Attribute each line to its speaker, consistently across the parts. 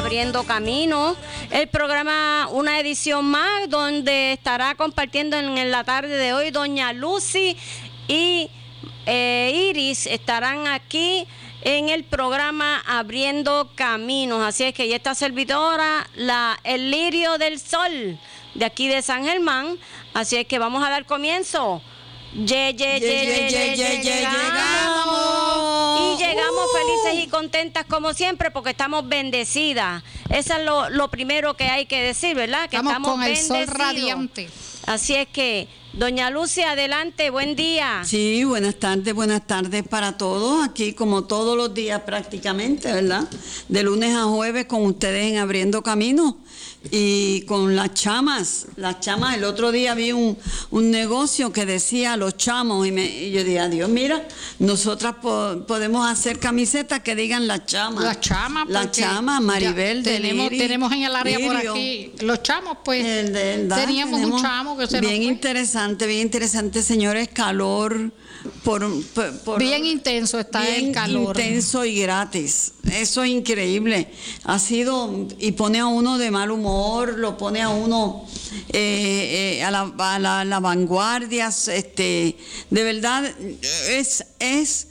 Speaker 1: Abriendo Camino, el programa, una edición más, donde estará compartiendo en la tarde de hoy doña Lucy y Iris estarán aquí en el programa Abriendo Caminos. Así es que ya esta servidora, el Lirio del Sol, de aquí de San Germán. Así es que vamos a dar comienzo. Llegamos. Y llegamos felices y contentas como siempre porque estamos bendecidas. Eso es lo primero que hay que decir, ¿verdad? Que estamos
Speaker 2: con
Speaker 1: bendecidos.
Speaker 2: el sol radiante.
Speaker 1: Así es que, doña Lucia, adelante, buen día.
Speaker 3: Sí, buenas tardes para todos, aquí como todos los días prácticamente, ¿verdad? De lunes a jueves con ustedes en Abriendo Camino y con las chamas, el otro día vi un negocio que decía los chamos y yo dije, adiós, mira, nosotras podemos hacer camisetas que digan las chamas.
Speaker 2: Las chamas,
Speaker 3: Maribel,
Speaker 2: tenemos en el área por aquí los chamos, pues teníamos un chamo que se
Speaker 3: bien interesante, señores, calor por
Speaker 2: bien intenso está
Speaker 3: bien
Speaker 2: el calor.
Speaker 3: Intenso y gratis. Eso es increíble. Ha sido, y pone a uno de mal humor, lo pone a uno a la vanguardia. De verdad, es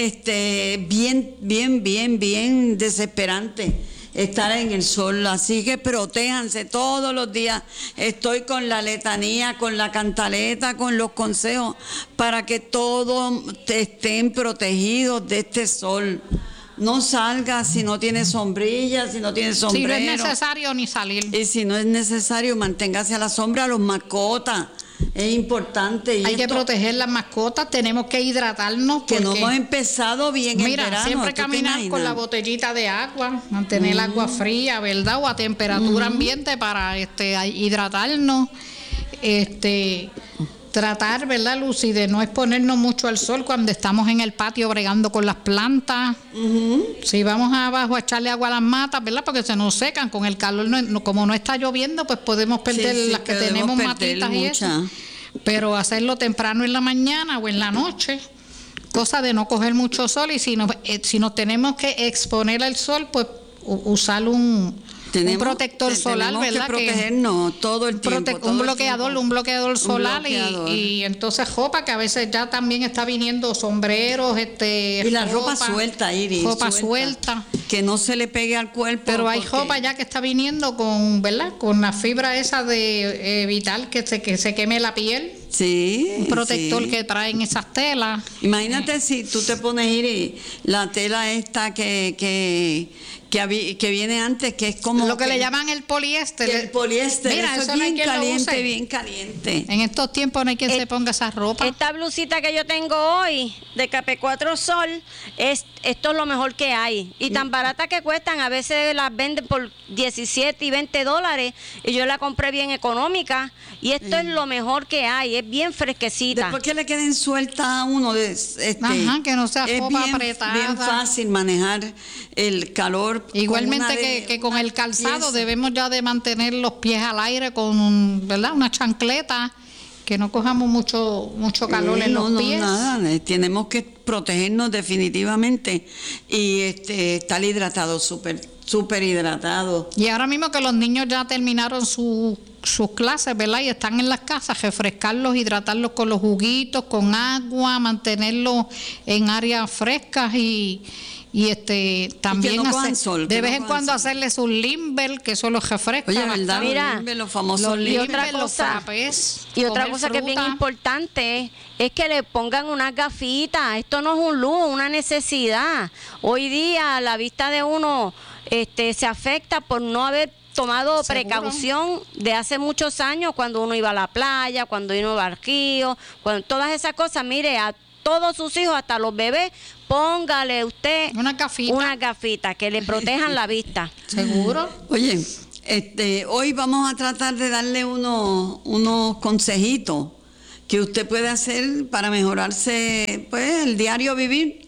Speaker 3: bien desesperante estar en el sol, así que protéjanse todos los días. Estoy con la letanía, con la cantaleta, con los consejos para que todos estén protegidos de este sol. No salga si no tiene sombrilla, si no tiene sombrero.
Speaker 2: Si no es necesario ni salir.
Speaker 3: Y si no es necesario, manténgase a la sombra, los mascotas. Es importante.
Speaker 2: Hay que proteger las mascotas, tenemos que hidratarnos.
Speaker 3: Que no hemos empezado bien el verano.
Speaker 2: Siempre caminar con la botellita de agua, mantener el agua fría, ¿verdad? O a temperatura ambiente para hidratarnos. Tratar, ¿verdad, Lucy, de no exponernos mucho al sol cuando estamos en el patio bregando con las plantas. Si vamos abajo a echarle agua a las matas, ¿verdad? Porque se nos secan con el calor. Como no está lloviendo, pues podemos perder las que tenemos matitas y eso. Pero hacerlo temprano en la mañana o en la noche, cosa de no coger mucho sol. Y si nos tenemos que exponer al sol, pues usar un protector solar, ¿verdad?
Speaker 3: Tenemos que protegernos todo el tiempo.
Speaker 2: Un bloqueador solar. Y entonces ropa, que a veces ya también está viniendo sombreros,
Speaker 3: y la ropa suelta, Iris.
Speaker 2: Ropa suelta.
Speaker 3: Que no se le pegue al cuerpo.
Speaker 2: Pero hay ropa ya que está viniendo con, ¿verdad? Con la fibra esa de evitar que se queme la piel.
Speaker 3: Sí.
Speaker 2: Un protector que traen esas telas.
Speaker 3: Imagínate si tú te pones, Iris, la tela esta que viene antes, que es como
Speaker 2: lo que le llaman el poliéster.
Speaker 3: El poliéster. Mira, eso es bien caliente.
Speaker 2: En estos tiempos no hay quien se ponga esa ropa.
Speaker 1: Esta blusita que yo tengo hoy de KP4 Sol, esto es lo mejor que hay. Y tan barata que cuestan, a veces las venden por $17 y $20 y yo la compré bien económica y esto es lo mejor que hay, es bien fresquecita.
Speaker 3: Después que le queden sueltas a uno
Speaker 2: que no sea ropa apretada.
Speaker 3: Es bien fácil manejar el calor.
Speaker 2: Igualmente que con el calzado debemos ya de mantener los pies al aire con, ¿verdad? Una chancleta, que no cojamos mucho calor en los pies.
Speaker 3: Nada, tenemos que protegernos definitivamente y estar hidratados, súper hidratados.
Speaker 2: Y ahora mismo que los niños ya terminaron sus clases, ¿verdad? Y están en las casas, refrescarlos, hidratarlos con los juguitos, con agua, mantenerlos en áreas frescas y también de vez en cuando hacerles un limber, que eso los refresca.
Speaker 3: Oye, ¿verdad?
Speaker 1: Mira,
Speaker 3: los famosos limber,
Speaker 1: y otra cosa que es bien importante es que le pongan unas gafitas. Esto no es un lujo, una necesidad. Hoy día la vista de uno se afecta por no haber tomado precaución de hace muchos años, cuando uno iba a la playa, cuando uno iba al río, todas esas cosas. Mire, a todos sus hijos, hasta los bebés, póngale usted una gafita que le protejan la vista.
Speaker 2: ¿Seguro?
Speaker 3: Oye, hoy vamos a tratar de darle unos consejitos que usted puede hacer para mejorarse, pues, el diario vivir,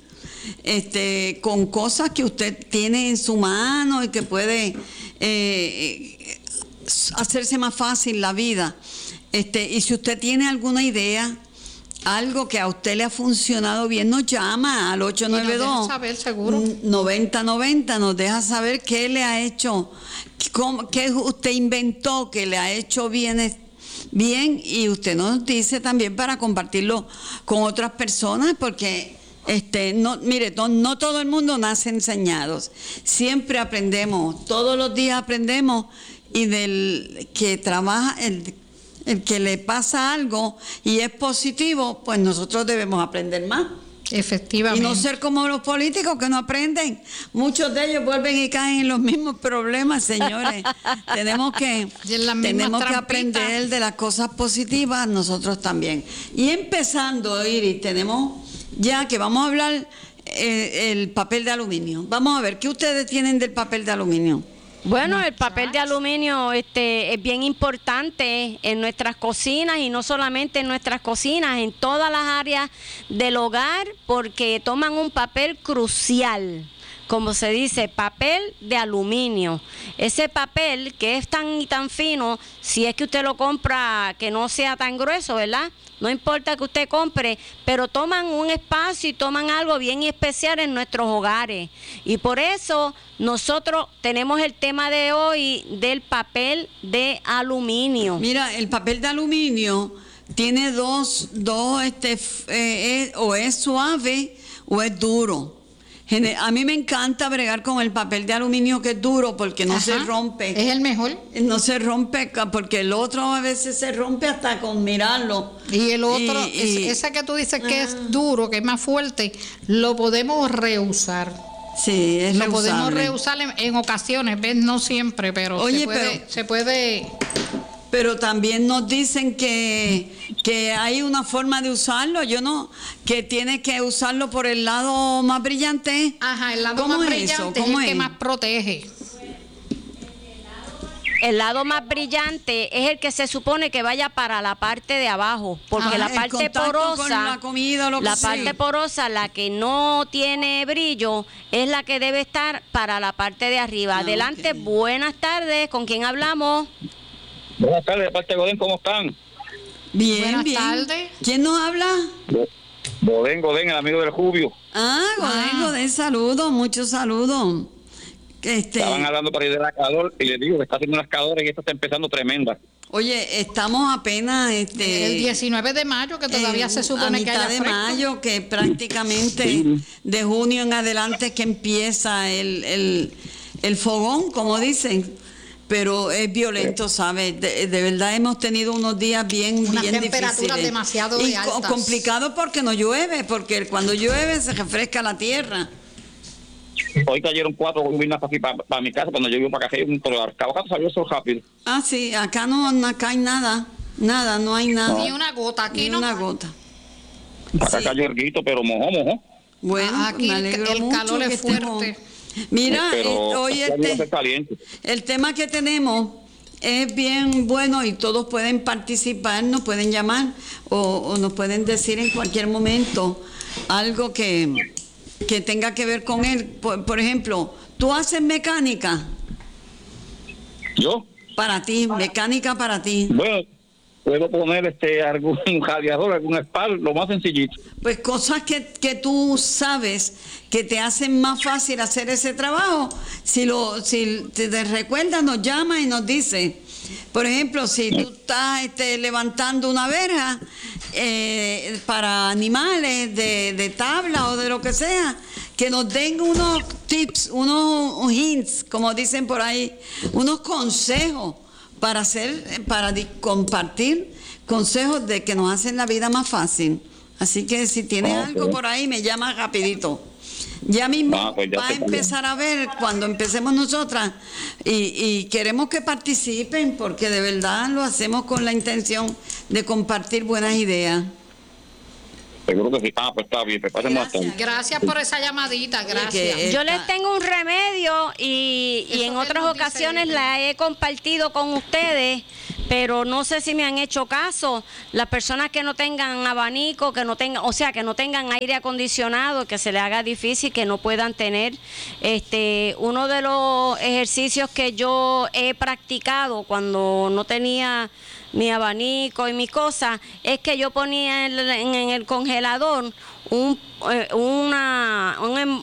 Speaker 3: con cosas que usted tiene en su mano y que puede hacerse más fácil la vida. Y si usted tiene alguna idea algo que a usted le ha funcionado bien, nos llama al 892-9090, nos deja saber qué le ha hecho, qué usted inventó, que le ha hecho bien, y usted nos dice también para compartirlo con otras personas, porque no todo el mundo nace enseñados, siempre aprendemos, todos los días aprendemos, y del que trabaja, el que le pasa algo y es positivo, pues nosotros debemos aprender más.
Speaker 2: Efectivamente.
Speaker 3: Y no ser como los políticos que no aprenden. Muchos de ellos vuelven y caen en los mismos problemas, señores. tenemos que aprender de las cosas positivas nosotros también. Y empezando, Iris, tenemos ya que vamos a hablar el papel de aluminio. Vamos a ver, ¿qué ustedes tienen del papel de aluminio?
Speaker 1: Bueno, el papel de aluminio es bien importante en nuestras cocinas, y no solamente en nuestras cocinas, en todas las áreas del hogar, porque toman un papel crucial. Como se dice, papel de aluminio. Ese papel que es tan fino, si es que usted lo compra que no sea tan grueso, ¿verdad? No importa que usted compre, pero toman un espacio y toman algo bien especial en nuestros hogares. Y por eso nosotros tenemos el tema de hoy del papel de aluminio.
Speaker 3: Mira, el papel de aluminio tiene dos o es suave o es duro. A mí me encanta bregar con el papel de aluminio que es duro porque no se rompe.
Speaker 2: ¿Es el mejor?
Speaker 3: No se rompe porque el otro a veces se rompe hasta con mirarlo.
Speaker 2: Y el otro, ese que tú dices que es duro, que es más fuerte, lo podemos reusar.
Speaker 3: Sí, es
Speaker 2: lo podemos reusar en ocasiones, ¿ves? No siempre, pero se puede.
Speaker 3: Pero también nos dicen que hay una forma de usarlo, que tiene que usarlo por el lado más brillante.
Speaker 2: Ajá, el lado más brillante es el que más protege.
Speaker 1: El lado más brillante es el que se supone que vaya para la parte de abajo, porque la parte porosa, parte porosa, la que no tiene brillo, es la que debe estar para la parte de arriba. Adelante, buenas tardes, ¿con quién hablamos?
Speaker 4: Buenas tardes, de parte de Godén, ¿cómo están?
Speaker 3: Bien,
Speaker 2: buenas
Speaker 3: bien.
Speaker 2: Tardes.
Speaker 3: ¿Quién nos habla?
Speaker 4: Godén, el amigo del Rubio.
Speaker 3: Godén, saludos, muchos saludos.
Speaker 4: Estaban hablando para ir del ascador y les digo que está haciendo unas ascadores y esta está empezando tremenda.
Speaker 3: Oye, estamos apenas
Speaker 2: el 19 de mayo, que todavía se supone que haya fresco. A mitad
Speaker 3: de mayo, que prácticamente de junio en adelante es que empieza el fogón, como dicen. Pero es violento, ¿sabes? De verdad hemos tenido unos días bien
Speaker 2: temperaturas
Speaker 3: difíciles.
Speaker 2: Demasiado altas.
Speaker 3: Complicado porque no llueve, porque cuando llueve se refresca la tierra.
Speaker 4: Hoy cayeron 4 bobinas para mi casa, cuando yo vivo para acá, pero acá salió eso rápido.
Speaker 3: Ah, sí, acá no hay nada, no hay nada.
Speaker 2: Ni una gota, aquí
Speaker 3: ni una gota.
Speaker 4: Acá cayó erguito, pero mojó.
Speaker 3: Bueno,
Speaker 2: aquí
Speaker 3: me alegro
Speaker 2: el
Speaker 3: mucho
Speaker 2: calor es fuerte.
Speaker 3: Mira, hoy el tema que tenemos es bien bueno y todos pueden participar, nos pueden llamar o nos pueden decir en cualquier momento algo que tenga que ver con él. Por ejemplo, ¿tú haces mecánica?
Speaker 4: ¿Yo?
Speaker 3: Para ti, mecánica para ti.
Speaker 4: Bueno, puedo poner algún radiador, algún spar, lo más sencillito.
Speaker 3: Pues cosas que tú sabes que te hacen más fácil hacer ese trabajo. Si te recuerdas, nos llama y nos dice. Por ejemplo, si tú estás levantando una verja para animales de tabla o de lo que sea, que nos den unos tips, unos hints, como dicen por ahí, unos consejos para compartir consejos de que nos hacen la vida más fácil. Así que si tienes algo por ahí, me llamas rapidito. Ya mismo
Speaker 4: pues
Speaker 3: va a empezar a ver cuando empecemos nosotras y queremos que participen porque de verdad lo hacemos con la intención de compartir buenas ideas.
Speaker 4: Seguro que sí. Pues está bien,
Speaker 2: Gracias por esa llamadita, gracias.
Speaker 1: Yo les tengo un remedio y en otras ocasiones la he compartido con ustedes, pero no sé si me han hecho caso. Las personas que no tengan abanico, que no tengan aire acondicionado, que se les haga difícil, que no puedan tener. Uno de los ejercicios que yo he practicado cuando no tenía mi abanico y mi cosa, es que yo ponía en el congelador una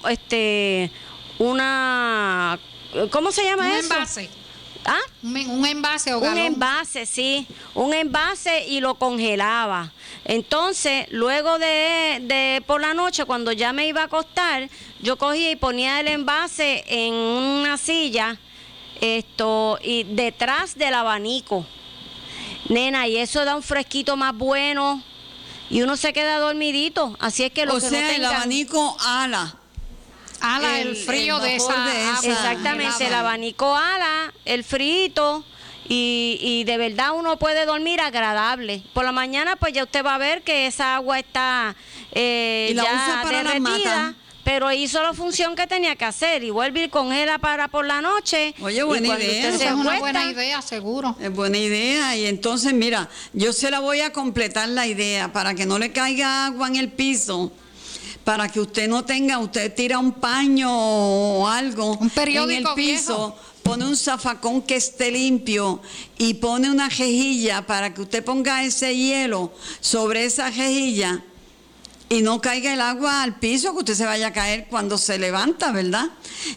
Speaker 1: ¿cómo se llama eso?
Speaker 2: Un envase.
Speaker 1: ¿Ah?
Speaker 2: Un envase o galón.
Speaker 1: Un envase, sí, un envase, y lo congelaba. Entonces, luego de por la noche, cuando ya me iba a acostar, yo cogía y ponía el envase en una silla, y detrás del abanico. Nena, y eso da un fresquito más bueno y uno se queda dormidito. Así es que lo
Speaker 3: o
Speaker 1: que
Speaker 3: sea,
Speaker 1: no tengan,
Speaker 3: el abanico ala.
Speaker 2: Ala el frío de esa agua.
Speaker 1: exactamente, el abanico ala el frito, y de verdad uno puede dormir agradable. Por la mañana pues ya usted va a ver que esa agua está
Speaker 3: ¿Y la usa
Speaker 1: ya
Speaker 3: para las
Speaker 1: derretida,
Speaker 3: matas?
Speaker 1: pero hizo la función que tenía que hacer, y vuelve y congela para por la noche.
Speaker 3: Oye,
Speaker 1: y
Speaker 3: buena
Speaker 1: cuando
Speaker 3: idea.
Speaker 1: usted
Speaker 2: Esa
Speaker 1: se
Speaker 2: es una
Speaker 1: acuesta,
Speaker 2: buena idea, seguro.
Speaker 3: Es buena idea. Y entonces, mira, yo se la voy a completar la idea para que no le caiga agua en el piso. Para que usted no tenga, usted tira un paño o algo
Speaker 2: Un periódico
Speaker 3: en el piso,
Speaker 2: viejo.
Speaker 3: pone un zafacón que esté limpio y pone una rejilla para que usted ponga ese hielo sobre esa rejilla y no caiga el agua al piso, que usted se vaya a caer cuando se levanta, ¿verdad?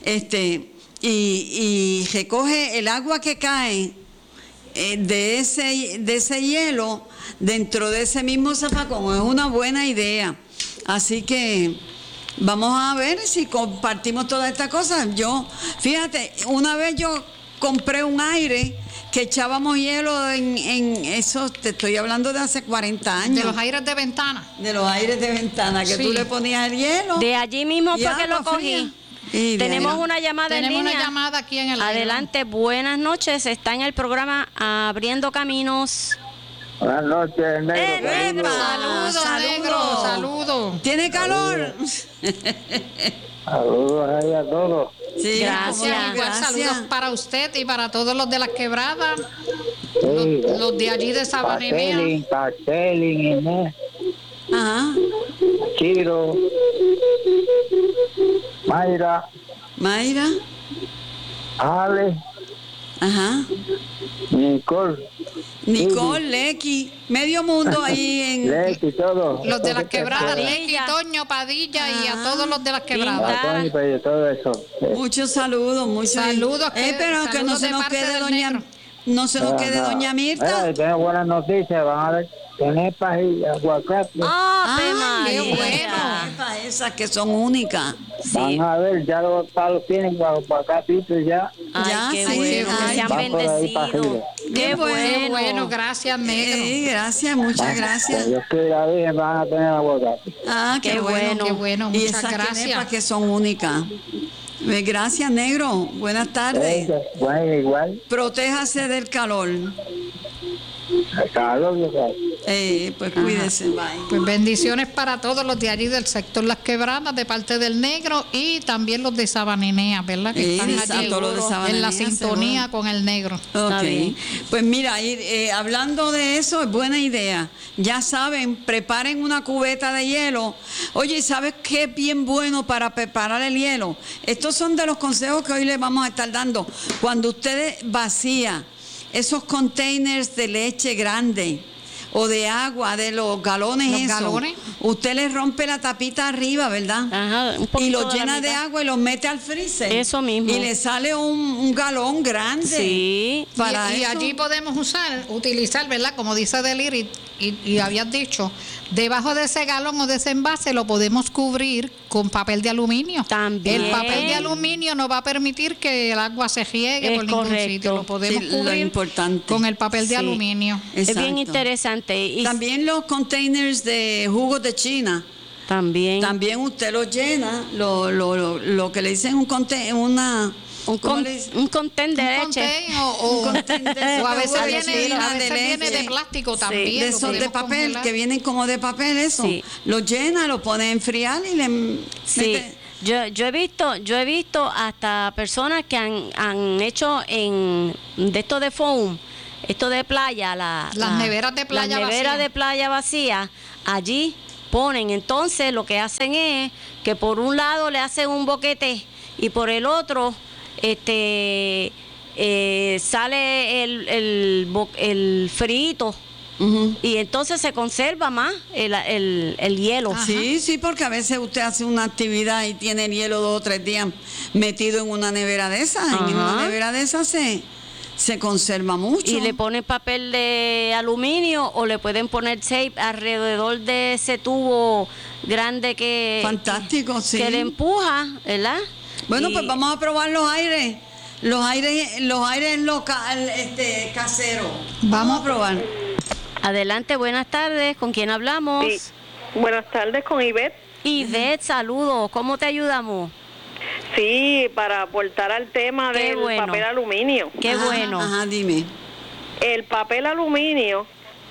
Speaker 3: Y recoge el agua que cae de ese hielo dentro de ese mismo zafacón. Es una buena idea. Así que vamos a ver si compartimos todas estas cosas. Fíjate, una vez yo compré un aire que echábamos hielo en eso, te estoy hablando de hace 40 años.
Speaker 2: De los aires de ventana.
Speaker 3: De los aires de ventana, que
Speaker 2: Sí.
Speaker 3: tú le ponías el hielo.
Speaker 1: de allí mismo
Speaker 3: y
Speaker 1: fue que lo
Speaker 3: agua
Speaker 1: cogí.
Speaker 3: fría. Y
Speaker 1: Tenemos
Speaker 3: mira,
Speaker 1: una llamada
Speaker 2: Tenemos
Speaker 1: en
Speaker 2: una
Speaker 1: línea.
Speaker 2: llamada aquí en el aire.
Speaker 1: Adelante, buenas noches. Está en el programa Abriendo Caminos.
Speaker 5: Buenas noches, negro.
Speaker 1: Negro.
Speaker 2: Saludos,
Speaker 3: Saludos.
Speaker 2: negro, saludos.
Speaker 3: ¿Tiene calor?
Speaker 5: Saludos ahí a todos.
Speaker 3: Sí,
Speaker 1: Gracias.
Speaker 3: cómo no,
Speaker 2: Igual
Speaker 3: gracias.
Speaker 2: saludos para usted y para todos los de las quebradas,
Speaker 5: Sí,
Speaker 2: los de allí de Sabanilla.
Speaker 5: Pastelin, Inés,
Speaker 3: Ajá.
Speaker 5: Chiro, Mayra,
Speaker 3: Mayra.
Speaker 5: Ale,
Speaker 3: Ajá.
Speaker 5: Nicole,
Speaker 3: Nicole, Lecky, medio mundo ahí en...
Speaker 5: Lecky, todo.
Speaker 2: Los de las quebradas,
Speaker 1: Padilla.
Speaker 2: Lecky, Toño, Padilla y a
Speaker 3: Ah.
Speaker 2: todos los de las quebradas.
Speaker 1: Linda.
Speaker 5: Antonio, todo eso.
Speaker 3: Muchos saludos, muchos
Speaker 2: Saludos,
Speaker 3: pero que no
Speaker 2: saludos
Speaker 3: se
Speaker 2: de
Speaker 3: nos
Speaker 2: parte
Speaker 3: quede
Speaker 2: del
Speaker 3: doña,
Speaker 2: negro.
Speaker 3: no se nos quede doña Mirta.
Speaker 5: Tengo buenas noticias, van a ver, tener y aguacate.
Speaker 1: ¡Ave
Speaker 3: Ay,
Speaker 1: María!
Speaker 3: qué bueno. Esas que son únicas.
Speaker 5: Van a ver, ya los palos tienen aguacatitos ya.
Speaker 1: Ay,
Speaker 3: Ya,
Speaker 1: qué
Speaker 3: sí,
Speaker 1: bueno,
Speaker 3: ay,
Speaker 1: que sean
Speaker 5: van por ahí para
Speaker 1: bendecidos.
Speaker 5: arriba.
Speaker 1: Qué
Speaker 3: Qué
Speaker 1: bueno.
Speaker 2: Bueno, gracias, negro.
Speaker 3: Gracias, muchas gracias.
Speaker 5: Dios que la Virgen van a tener aguacate.
Speaker 3: Ah, qué,
Speaker 1: Qué
Speaker 3: bueno.
Speaker 1: bueno.
Speaker 2: Qué bueno,
Speaker 3: Y
Speaker 2: muchas
Speaker 3: esas
Speaker 2: gracias.
Speaker 3: quenepas que son únicas. Gracias, negro. Buenas tardes.
Speaker 5: Bueno, igual,
Speaker 3: Protéjase del calor.
Speaker 5: calor, yo creo.
Speaker 3: Pues cuídese, bye.
Speaker 2: Pues bendiciones para todos los de allí del sector Las Quebradas, de parte del negro, y también los de Sabaninea, ¿verdad? Que
Speaker 3: Sí,
Speaker 2: están allí
Speaker 3: exacto, los de
Speaker 2: en
Speaker 3: Sabaninea,
Speaker 2: la sintonía
Speaker 3: seguro.
Speaker 2: con el negro.
Speaker 3: Ok,
Speaker 1: bien.
Speaker 3: pues mira, hablando de eso, es buena idea. Ya saben, preparen una cubeta de hielo. Oye, ¿sabes qué es bien bueno para preparar el hielo? Estos son de los consejos que hoy les vamos a estar dando. Cuando ustedes vacían esos containers de leche grande o de agua, de los galones,
Speaker 2: ¿Los
Speaker 3: esos,
Speaker 2: galones?
Speaker 3: usted les rompe la tapita arriba, ¿verdad?
Speaker 1: Ajá, un
Speaker 3: Y
Speaker 1: poquito
Speaker 3: los
Speaker 1: de la
Speaker 3: llena de
Speaker 1: mitad.
Speaker 3: agua y los mete al freezer.
Speaker 1: Eso mismo.
Speaker 3: Y le sale un galón grande.
Speaker 1: Sí.
Speaker 3: Para
Speaker 2: y
Speaker 3: eso.
Speaker 2: allí podemos utilizar, ¿verdad? Como dice Delir, y habías dicho, debajo de ese galón o de ese envase lo podemos cubrir con papel de aluminio.
Speaker 1: También.
Speaker 2: El papel de aluminio no va a permitir que el agua se riegue
Speaker 1: Es
Speaker 2: por ningún
Speaker 1: correcto.
Speaker 2: sitio. Lo podemos
Speaker 3: Sí, lo
Speaker 2: cubrir
Speaker 3: importante.
Speaker 2: con el papel de
Speaker 1: Sí.
Speaker 2: aluminio.
Speaker 1: Es bien
Speaker 3: Exacto.
Speaker 1: interesante. Y
Speaker 3: También los containers de jugos de China.
Speaker 1: también
Speaker 3: También usted los llena, lo que le dicen un container,
Speaker 1: un contén de
Speaker 2: Un
Speaker 1: leche.
Speaker 2: contain o
Speaker 3: Un contain de
Speaker 2: o a veces
Speaker 3: jugo de
Speaker 2: viene,
Speaker 3: China,
Speaker 2: a veces
Speaker 3: de
Speaker 2: viene
Speaker 3: leche.
Speaker 2: de plástico
Speaker 1: Sí.
Speaker 2: también.
Speaker 3: de
Speaker 2: lo
Speaker 3: esos de
Speaker 2: podemos
Speaker 3: papel,
Speaker 2: congelar.
Speaker 3: que vienen como de papel, eso.
Speaker 1: Sí.
Speaker 3: Los llena, lo pone a enfriar y le
Speaker 1: Sí,
Speaker 3: mete.
Speaker 1: yo he visto hasta personas que han hecho de esto de foam, esto de playa,
Speaker 2: Las neveras de playa
Speaker 1: las neveras
Speaker 2: vacías.
Speaker 1: de playa vacías, allí ponen. Entonces lo que hacen es que por un lado le hacen un boquete y por el otro sale el frito. Y entonces se conserva más el hielo.
Speaker 3: Sí, porque a veces usted hace una actividad y tiene el hielo 2 o 3 días metido en una nevera de esas. En una nevera de esas se conserva mucho.
Speaker 1: Y le ponen papel de aluminio o le pueden poner tape alrededor de ese tubo grande que...
Speaker 3: Fantástico, sí.
Speaker 1: Que le empuja, ¿verdad?
Speaker 3: Bueno, pues vamos a probar los aires caseros. Vamos a probar.
Speaker 1: Adelante, buenas tardes. ¿Con quién hablamos?
Speaker 6: Sí. Buenas tardes, con Ivette.
Speaker 1: Ivette, saludos. ¿Cómo te ayudamos?
Speaker 6: Sí, para aportar al tema del papel aluminio.
Speaker 1: Qué bueno.
Speaker 3: Ajá, dime.
Speaker 6: El papel aluminio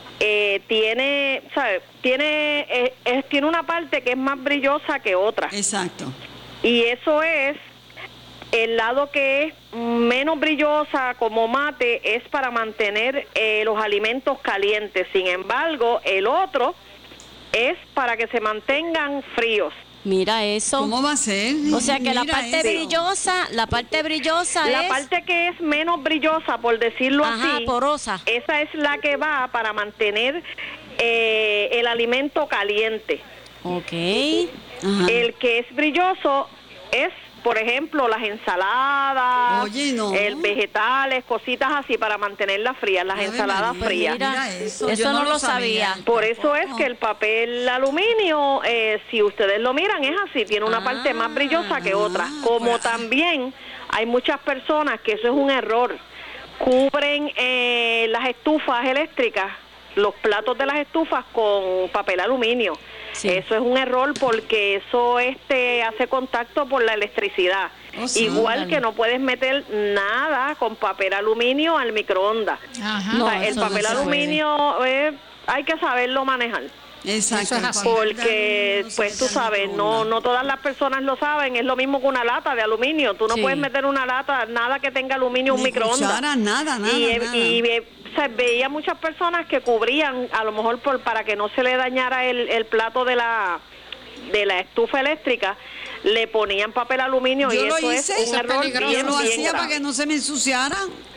Speaker 6: tiene, ¿sabes? Tiene una parte que es más brillosa que otra.
Speaker 3: Exacto.
Speaker 6: Y eso es el lado que es menos brillosa, como mate, es para mantener los alimentos calientes. Sin embargo, el otro es para que se mantengan fríos.
Speaker 1: Mira eso.
Speaker 3: ¿Cómo va a ser?
Speaker 1: O sea que la parte brillosa es... La parte
Speaker 6: que es menos brillosa, por decirlo así,
Speaker 1: porosa.
Speaker 6: Esa es la que va para mantener el alimento caliente.
Speaker 1: Ok.
Speaker 6: El que es brilloso es, por ejemplo, las ensaladas, vegetales, cositas así para mantenerlas frías, las ensaladas frías.
Speaker 1: Mira, eso no lo sabía.
Speaker 6: Por eso es que el papel aluminio, si ustedes lo miran, es así, tiene una parte más brillosa que otra. Como también hay muchas personas que eso es un error, cubren las estufas eléctricas, los platos de las estufas con papel aluminio. Sí. Eso es un error porque eso hace contacto por la electricidad. Igual que no puedes meter nada con papel aluminio al microondas. El papel aluminio hay que saberlo manejar.
Speaker 3: Exacto.
Speaker 6: Porque pues tú sabes, no todas las personas lo saben. Es lo mismo que una lata de aluminio. Tú no puedes meter una lata, nada que tenga aluminio, un microondas.
Speaker 3: Nada.
Speaker 6: O sea, veía muchas personas que cubrían, a lo mejor para que no se le dañara el plato de la estufa eléctrica, le ponían papel aluminio.
Speaker 3: Yo
Speaker 6: y eso es un error.
Speaker 3: Yo lo hacía para que no se me ensuciara.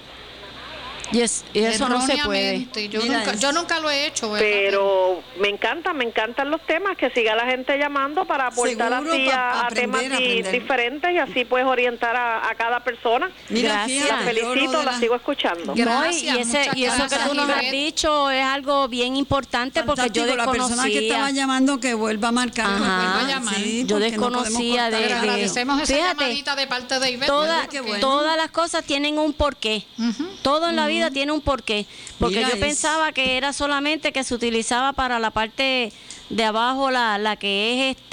Speaker 1: Y eso no se puede.
Speaker 2: Yo nunca lo he hecho, ¿verdad?
Speaker 6: Pero me encantan los temas, que siga la gente llamando para aportar así a temas diferentes y así puedes orientar a cada persona.
Speaker 1: Gracias.
Speaker 6: La felicito, la sigo escuchando.
Speaker 1: Gracias, y eso que tú nos has dicho es algo bien importante. Fantástico, porque yo desconocía.
Speaker 3: La persona que estaba llamando que vuelva a marcar.
Speaker 1: Vuelva a llamar. Sí, yo desconocía
Speaker 2: de agradecemos esa llamadita de parte de Ivette.
Speaker 1: Todas las cosas tienen un porqué. Todo en la vida tiene un porqué, porque yo pensaba que era solamente que se utilizaba para la parte de abajo, la que es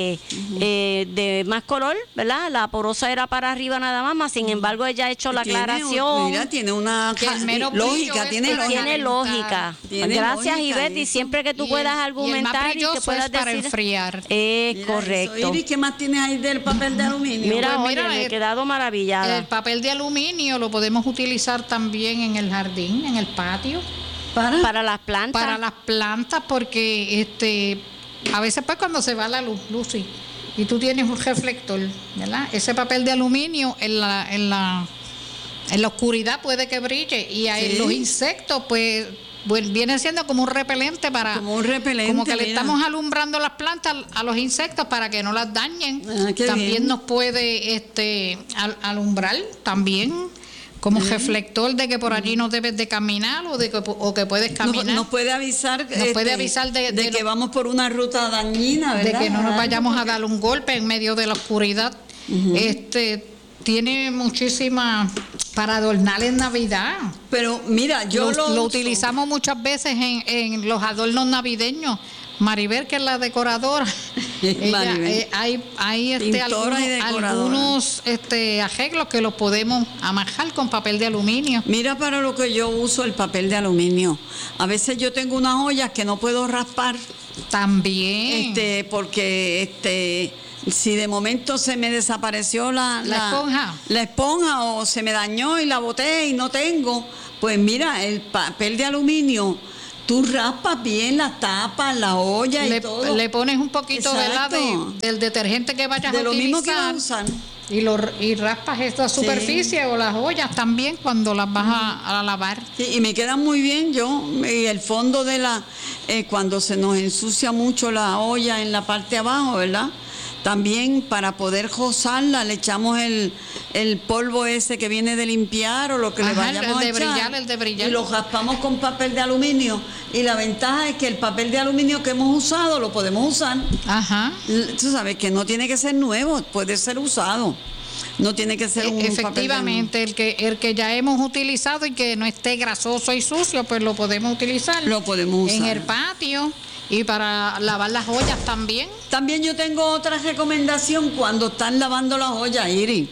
Speaker 1: de más color, ¿verdad? La porosa era para arriba nada más, sin embargo ella ha hecho la aclaración.
Speaker 3: Tiene una lógica,
Speaker 1: tiene lógica. Gracias, Ivette, y siempre que tú puedas argumentar y que puedas
Speaker 2: para
Speaker 1: decir
Speaker 2: enfriar.
Speaker 1: Correcto.
Speaker 3: ¿Y qué más tienes ahí del papel de aluminio?
Speaker 1: Mira, me he quedado maravillada.
Speaker 2: El papel de aluminio lo podemos utilizar también en el jardín, en el patio.
Speaker 1: Para las plantas.
Speaker 2: Para las plantas, porque a veces pues cuando se va la luz, Lucy, y tú tienes un reflector, ¿verdad? Ese papel de aluminio en la oscuridad puede que brille, y los insectos pues viene siendo como un repelente como que le estamos alumbrando las plantas a los insectos para que no las dañen. También nos puede alumbrar también como reflector de que por allí no debes de caminar o que puedes caminar.
Speaker 3: Nos puede avisar, de que vamos por una ruta dañina, ¿verdad?
Speaker 2: De que no nos vayamos a dar un golpe en medio de la oscuridad. Tiene muchísimas para adornar en Navidad.
Speaker 3: Pero mira, yo
Speaker 2: lo utilizamos muchas veces en los adornos navideños. Maribel, que es la decoradora, hay algunos arreglos que los podemos amajar con papel de aluminio.
Speaker 3: Mira para lo que yo uso el papel de aluminio. A veces yo tengo unas ollas que no puedo raspar.
Speaker 2: También.
Speaker 3: Porque si de momento se me desapareció la esponja o se me dañó y la boté y no tengo, pues mira, el papel de aluminio, tú raspas bien las tapas, la olla y todo.
Speaker 2: Le pones un poquito del detergente que vayas a utilizar.
Speaker 3: De lo mismo que vas a usar.
Speaker 2: Y raspas esta superficie o las ollas también cuando las vas a lavar.
Speaker 3: Sí, y me quedan muy bien y el fondo de cuando se nos ensucia mucho la olla en la parte de abajo, ¿verdad? También para poder rozarla le echamos el polvo ese que viene de limpiar o lo que le vayamos a echar.
Speaker 2: El de brillar.
Speaker 3: Y lo raspamos con papel de aluminio. Y la ventaja es que el papel de aluminio que hemos usado lo podemos usar.
Speaker 2: Ajá.
Speaker 3: Tú sabes que no tiene que ser nuevo, puede ser usado. No tiene que ser un
Speaker 2: efectivamente
Speaker 3: papel
Speaker 2: el que ya hemos utilizado y que no esté grasoso y sucio, pues lo podemos utilizar.
Speaker 3: Lo podemos usar
Speaker 2: en el patio y para lavar las ollas también.
Speaker 3: También yo tengo otra recomendación cuando están lavando las ollas, Iris.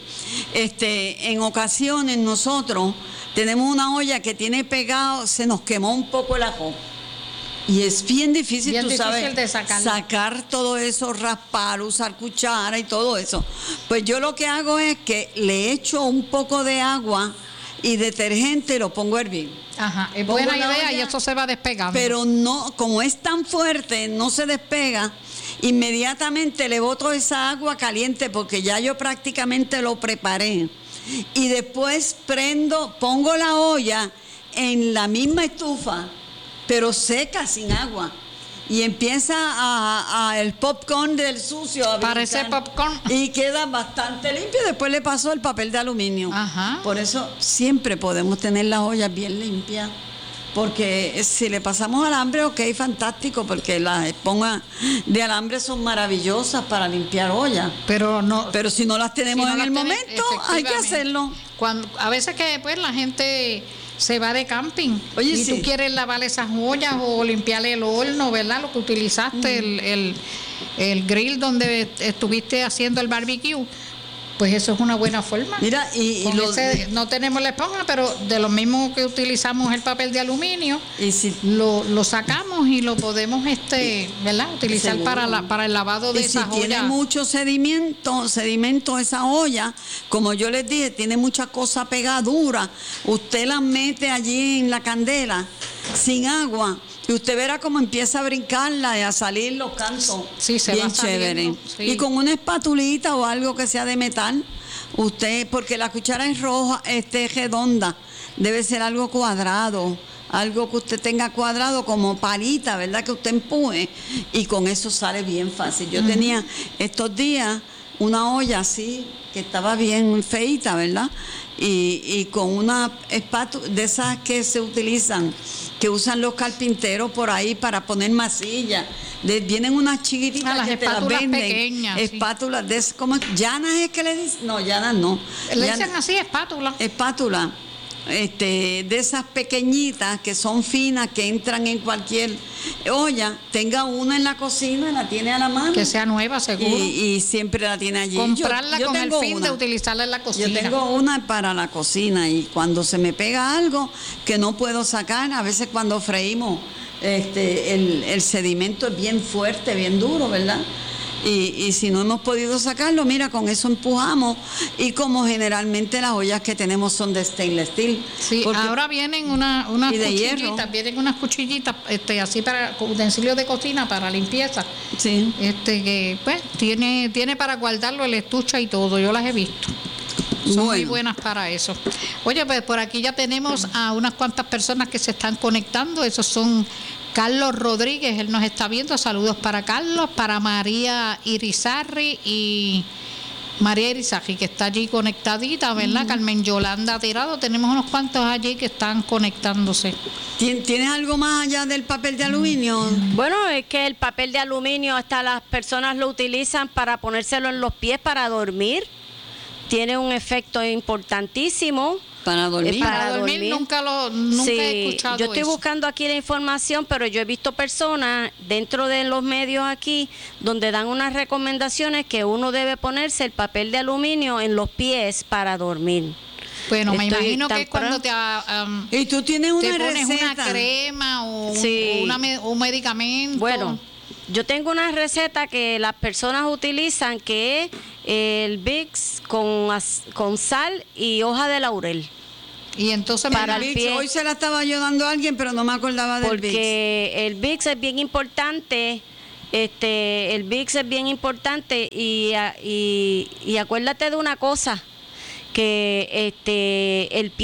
Speaker 3: En ocasiones nosotros tenemos una olla que tiene pegado, se nos quemó un poco el ajo. Y es bien difícil, tú sabes,
Speaker 2: de
Speaker 3: sacar todo eso, raspar, usar cuchara y todo eso. Pues yo lo que hago es que le echo un poco de agua y detergente y lo pongo a hervir.
Speaker 2: Ajá, es buena idea y eso se va despegando.
Speaker 3: Pero no, como es tan fuerte, no se despega. Inmediatamente le boto esa agua caliente porque ya yo prácticamente lo preparé. Y después pongo la olla en la misma estufa, pero seca, sin agua. Y empieza el popcorn del sucio a brincar.
Speaker 2: Parece popcorn.
Speaker 3: Y queda bastante limpio. Después le paso el papel de aluminio.
Speaker 2: Ajá.
Speaker 3: Por eso siempre podemos tener las ollas bien limpias. Porque si le pasamos alambre, ok, fantástico, porque las esponjas de alambre son maravillosas para limpiar ollas.
Speaker 2: Pero
Speaker 3: si no las tenemos en el momento, hay que hacerlo.
Speaker 2: A veces que pues la gente se va de camping.
Speaker 3: Oye,
Speaker 2: y tú quieres lavar esas ollas o limpiarle el horno, ¿verdad? Lo que utilizaste, el grill donde estuviste haciendo el barbecue. Pues eso es una buena forma.
Speaker 3: Mira,
Speaker 2: no tenemos la esponja, pero de lo mismo que utilizamos el papel de aluminio, lo sacamos y lo podemos ¿verdad? Utilizar para el lavado de esas ollas.
Speaker 3: Si tiene mucho sedimento esa olla, como yo les dije, tiene mucha cosa pegadura, usted la mete allí en la candela sin agua. Y usted verá cómo empieza a brincarla y a salir los cantos.
Speaker 2: Sí, se
Speaker 3: bien
Speaker 2: va saliendo,
Speaker 3: chévere.
Speaker 2: Sí.
Speaker 3: Y con una espatulita o algo que sea de metal, porque la cuchara es roja, redonda, debe ser algo cuadrado, algo que usted tenga cuadrado como palita, ¿verdad? Que usted empuje y con eso sale bien fácil. Yo tenía estos días una olla así, que estaba bien feita, ¿verdad? Y con una espátula de esas que se utilizan, que usan los carpinteros por ahí para poner masilla. Vienen unas chiquititas que te las venden.
Speaker 2: Pequeñas,
Speaker 3: espátulas de esas, ¿cómo? ¿Llanas es que le dicen? No, llanas no.
Speaker 2: Le dicen así, espátula.
Speaker 3: Espátula. De esas pequeñitas que son finas, que entran en cualquier olla, tenga una en la cocina, la tiene a la mano.
Speaker 2: Que sea nueva, seguro.
Speaker 3: Y siempre la tiene allí.
Speaker 2: Comprarla yo con el fin de utilizarla en la cocina.
Speaker 3: Yo tengo una para la cocina y cuando se me pega algo que no puedo sacar, a veces cuando freímos, el sedimento es bien fuerte, bien duro, ¿verdad? Y si no hemos podido sacarlo, mira, con eso empujamos. Y como generalmente las ollas que tenemos son de stainless steel.
Speaker 2: Sí, ahora vienen unas cuchillitas, vienen unas cuchillitas así para utensilios de cocina para limpieza.
Speaker 3: Sí.
Speaker 2: Que pues tiene para guardarlo el estuche y todo, yo las he visto. Son muy buenas para eso. Oye, pues por aquí ya tenemos a unas cuantas personas que se están conectando. Esos son Carlos Rodríguez, él nos está viendo. Saludos para Carlos, para María Irizarry y María Irizarry, que está allí conectadita, ¿verdad? Carmen Yolanda Tirado, tenemos unos cuantos allí que están conectándose.
Speaker 3: ¿Tienes algo más allá del papel de aluminio?
Speaker 1: Bueno, es que el papel de aluminio hasta las personas lo utilizan para ponérselo en los pies para dormir. Tiene un efecto importantísimo.
Speaker 3: Para dormir.
Speaker 2: Para dormir nunca he escuchado.
Speaker 1: Yo estoy buscando aquí la información, pero yo he visto personas dentro de los medios aquí donde dan unas recomendaciones que uno debe ponerse el papel de aluminio en los pies para dormir.
Speaker 2: Bueno, me imagino que cuando
Speaker 3: y tú tienes una
Speaker 2: pones
Speaker 3: receta,
Speaker 2: una crema o un medicamento.
Speaker 1: Bueno, yo tengo una receta que las personas utilizan que es el Vicks con sal y hoja de laurel.
Speaker 2: Y entonces
Speaker 3: para el Vicks, hoy se la estaba yo dando a alguien, pero no me acordaba del Vicks.
Speaker 1: Porque el Vicks es bien importante el VIX es bien importante y acuérdate de una cosa, que el pie